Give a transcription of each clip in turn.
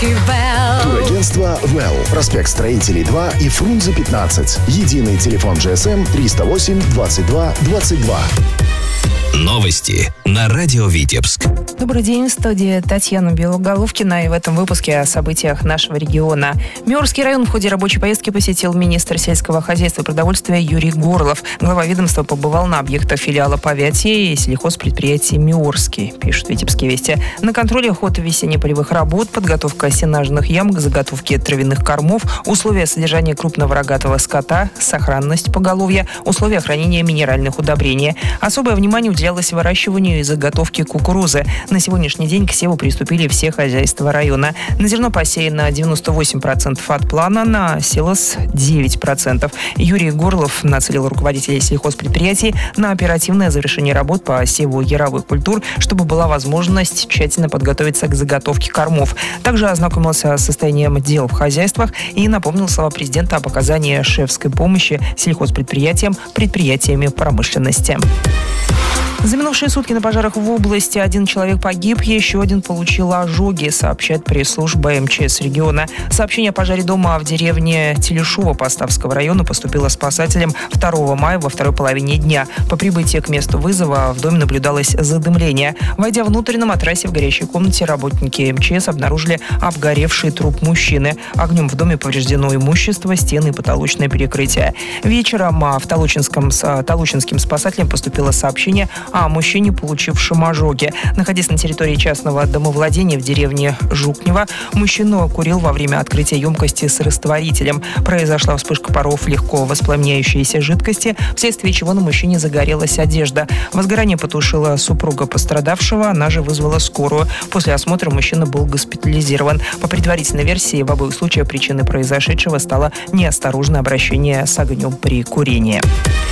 Турагентство «Вэлл». Проспект Строителей 2 и Фрунзе 15. Единый телефон GSM 308 22 22. Новости на радио Витебск. Добрый день, в студии Татьяна Белоголовкина, и в этом выпуске о событиях нашего региона. Миорский район в ходе рабочей поездки посетил министр сельского хозяйства и продовольствия Юрий Горлов. Глава ведомства побывал на объектах филиала Повятье и сельхозпредприятия Миорский, пишут Витебские вести. На контроле ход весенне-полевых работ, подготовка сенажных ям к заготовке травяных кормов, условия содержания крупного рогатого скота, сохранность поголовья, условия хранения минеральных удобрений. Особое внимание уделялось выращиванию и заготовке кукурузы. На сегодняшний день к севу приступили все хозяйства района. На зерно посеяно 98% от плана, на силос 9%. Юрий Горлов нацелил руководителей сельхозпредприятий на оперативное завершение работ по севу яровых культур, чтобы была возможность тщательно подготовиться к заготовке кормов. Также ознакомился с состоянием дел в хозяйствах и напомнил слова президента об оказании шефской помощи сельхозпредприятиям, предприятиями промышленности. За минувшие сутки на пожарах в области один человек погиб, еще один получил ожоги, сообщает пресс-служба МЧС региона. Сообщение о пожаре дома в деревне Телешово Поставского района поступило спасателям 2 мая во второй половине дня. По прибытии к месту вызова в доме наблюдалось задымление. Войдя внутрь, на матрасе в горящей комнате работники МЧС обнаружили обгоревший труп мужчины. Огнем в доме повреждено имущество, стены и потолочное перекрытие. Вечером талучинским спасателям поступило сообщение о мужчине, получившем ожоги. Находясь на территории частного домовладения в деревне Жукнево, мужчина курил во время открытия емкости с растворителем. Произошла вспышка паров легко воспламеняющейся жидкости, вследствие чего на мужчине загорелась одежда. Возгорание потушила супруга пострадавшего, она же вызвала скорую. После осмотра мужчина был госпитализирован. По предварительной версии, в обоих случаях причиной произошедшего стало неосторожное обращение с огнем при курении.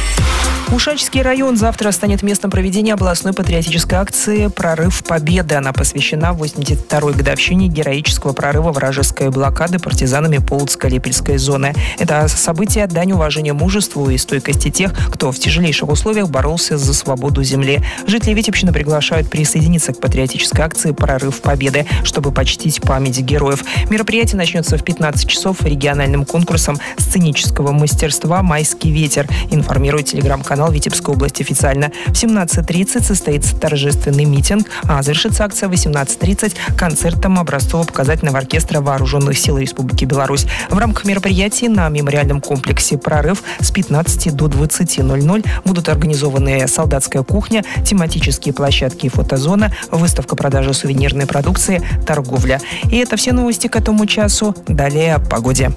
Ушачский район завтра станет местом проведения областной патриотической акции «Прорыв Победы». Она посвящена 82-й годовщине героического прорыва вражеской блокады партизанами Полоцко-Липецкой зоны. Это событие – дань уважения мужеству и стойкости тех, кто в тяжелейших условиях боролся за свободу земли. Жители Витебщины приглашают присоединиться к патриотической акции «Прорыв Победы», чтобы почтить память героев. Мероприятие начнется в 15 часов региональным конкурсом сценического мастерства «Майский ветер», информирует телеграм-канал Витебской области официально. В 17:30 состоится торжественный митинг, а завершится акция в 18:30 концертом образцово-показательного оркестра Вооруженных сил Республики Беларусь. В рамках мероприятий на мемориальном комплексе «Прорыв» с 15 до 20:00 будут организованы солдатская кухня, тематические площадки и фотозона, выставка продажи сувенирной продукции, торговля. И это все новости к этому часу. Далее о погоде.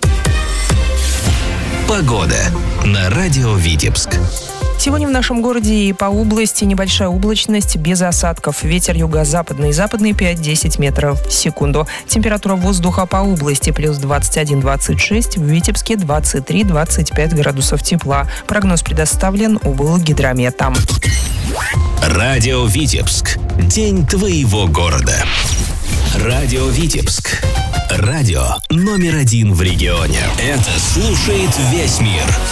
Погода на радио Витебск. Сегодня в нашем городе и по области небольшая облачность без осадков. Ветер юго-западный и западный 5-10 метров в секунду. Температура воздуха по области плюс 21-26, в Витебске 23-25 градусов тепла. Прогноз предоставлен Облгидрометом. Радио Витебск. День твоего города. Радио Витебск. Радио номер 1 в регионе. Это слушает весь мир.